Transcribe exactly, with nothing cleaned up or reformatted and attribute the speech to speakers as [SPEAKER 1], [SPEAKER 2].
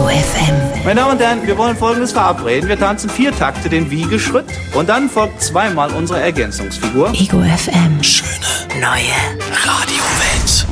[SPEAKER 1] Ego F M.
[SPEAKER 2] Meine Damen und Herren, wir wollen Folgendes verabreden. Wir tanzen vier Takte den Wiegeschritt und dann folgt zweimal unsere Ergänzungsfigur.
[SPEAKER 1] Ego F M.
[SPEAKER 3] Schöne
[SPEAKER 1] Neue
[SPEAKER 3] Radiowelt.